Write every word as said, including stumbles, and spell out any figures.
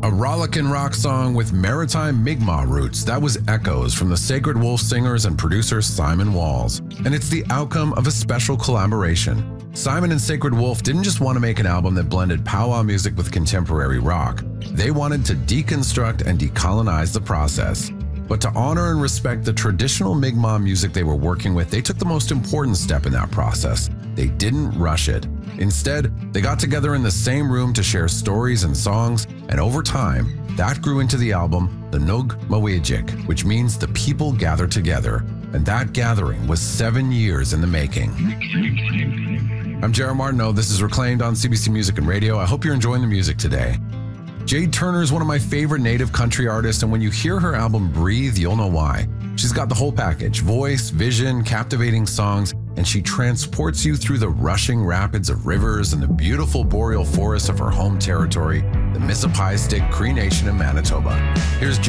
A rollickin' rock song with maritime Mi'kmaq roots. That was Echoes from the Sacred Wolf singers and producer Simon Walls. And it's the outcome of a special collaboration. Simon and Sacred Wolf didn't just want to make an album that blended powwow music with contemporary rock. They wanted to deconstruct and decolonize the process. But to honor and respect the traditional Mi'kmaq music they were working with, they took the most important step in that process. They didn't rush it. Instead, they got together in the same room to share stories and songs, and over time, that grew into the album, The Nug Mawejik, which means the people gather together. And that gathering was seven years in the making. I'm Jared Martineau. This is Reclaimed on C B C Music and Radio. I hope you're enjoying the music today. Jade Turner is one of my favorite native country artists, and when you hear her album Breathe, you'll know why. She's got the whole package: voice, vision, captivating songs, and she transports you through the rushing rapids of rivers and the beautiful boreal forests of her home territory, the Mississippi Cree Nation in Manitoba. Here's Jade